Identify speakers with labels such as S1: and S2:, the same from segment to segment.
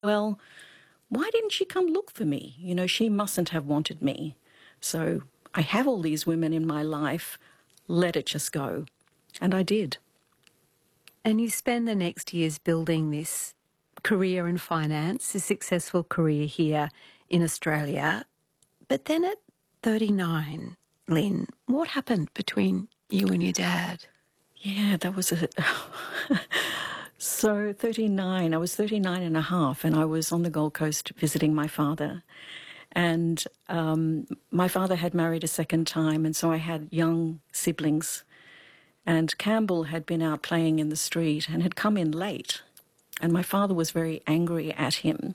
S1: well, why didn't she come look for me? You know, she mustn't have wanted me. So I have all these women in my life. Let it just go. And I did.
S2: And you spend the next years building this career in finance, a successful career here in Australia. But then at 39, Lynn, what happened between you and your dad?
S1: Yeah, that was a... So 39, I was 39 and a half, and I was on the Gold Coast visiting my father. And my father had married a second time, and so I had young siblings. And Campbell had been out playing in the street and had come in late. And my father was very angry at him.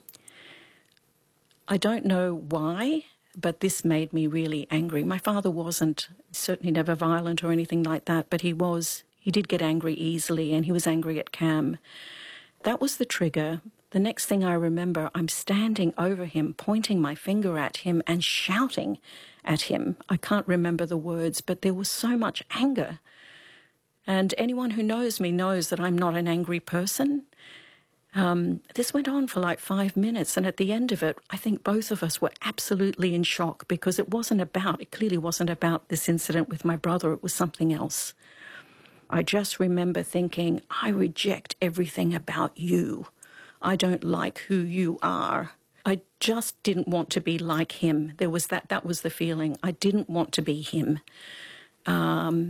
S1: I don't know why, but this made me really angry. My father wasn't certainly never violent or anything like that, but he did get angry easily, and he was angry at Cam. That was the trigger. The next thing I remember, I'm standing over him, pointing my finger at him and shouting at him. I can't remember the words, but there was so much anger. And anyone who knows me knows that I'm not an angry person. This went on for like 5 minutes, and at the end of it, I think both of us were absolutely in shock, because it clearly wasn't about this incident with my brother, it was something else. I just remember thinking, I reject everything about you. I don't like who you are. I just didn't want to be like him. That was the feeling. I didn't want to be him. And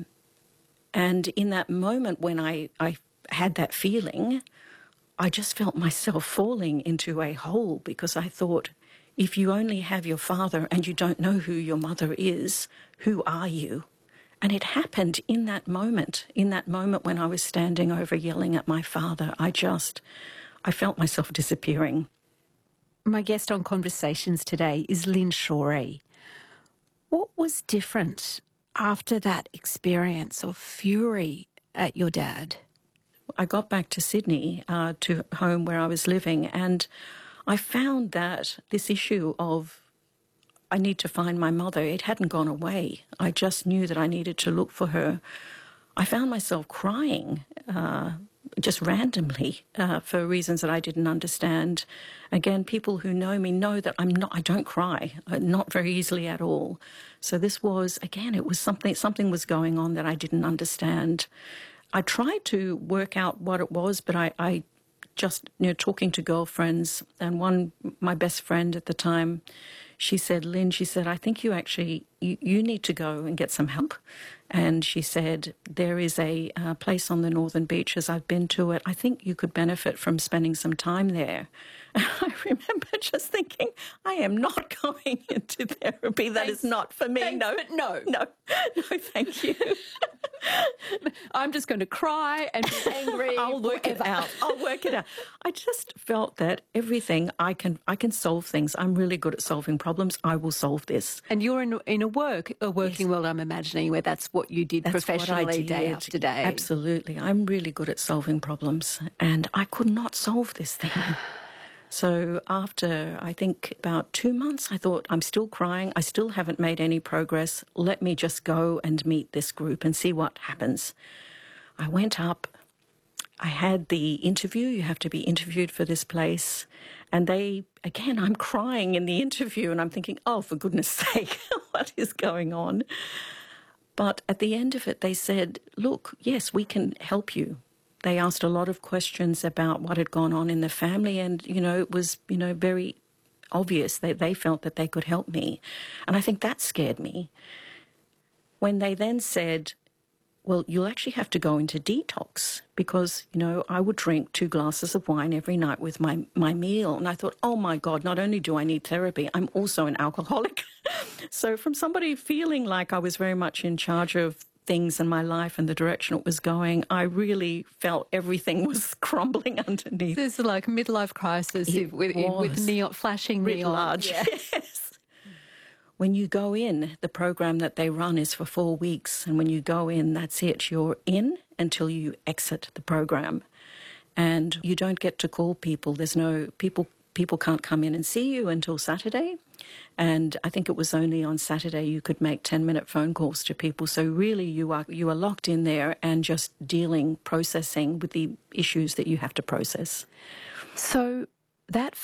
S1: in that moment when I had that feeling, I just felt myself falling into a hole, because I thought, if you only have your father and you don't know who your mother is, who are you? And it happened in that moment when I was standing over yelling at my father. I felt myself disappearing.
S2: My guest on Conversations today is Lynn Shorey. What was different after that experience of fury at your dad?
S1: I got back to Sydney, to home where I was living, and I found that this issue of I need to find my mother, it hadn't gone away. I just knew that I needed to look for her. I found myself crying just randomly for reasons that I didn't understand. Again, people who know me know that I don't cry, not very easily at all. So this was, again, it was something was going on that I didn't understand. I tried to work out what it was, but I just, talking to girlfriends, and my best friend at the time, she said, Lynn, I think you need to go and get some help. And she said, there is a place on the Northern Beaches. I've been to it. I think you could benefit from spending some time there. And I remember just thinking, I am not going into therapy. That is not for me.
S2: Thanks,
S1: no,
S2: but no.
S1: No, thank you.
S2: I'm just going to cry and be angry.
S1: I'll work it out. I just felt that everything I can solve things. I'm really good at solving problems. I will solve this.
S2: And you're in a working world, I'm imagining, where that's what you did professionally day after day.
S1: Absolutely. I'm really good at solving problems, and I could not solve this thing. So after, I think, about 2 months, I thought, I'm still crying. I still haven't made any progress. Let me just go and meet this group and see what happens. I went up. I had the interview. You have to be interviewed for this place. And I'm crying in the interview, and I'm thinking, oh, for goodness sake, what is going on? But at the end of it, they said, look, yes, we can help you. They asked a lot of questions about what had gone on in the family, and, it was, very obvious that they felt that they could help me. And I think that scared me. When they then said, well, you'll actually have to go into detox, because, I would drink 2 glasses of wine every night with my meal. And I thought, oh, my God, not only do I need therapy, I'm also an alcoholic. So from somebody feeling like I was very much in charge of things in my life and the direction it was going, I really felt everything was crumbling underneath.
S2: This is like a midlife crisis with neon, flashing
S1: writ
S2: neon.
S1: large. Yes. When you go in, the program that they run is for 4 weeks, and when you go in, that's it. You're in until you exit the program, and you don't get to call people. There's no people. People can't come in and see you until Saturday. And I think it was only on Saturday you could make 10-minute phone calls to people. So really you are locked in there and just processing with the issues that you have to process.
S2: So that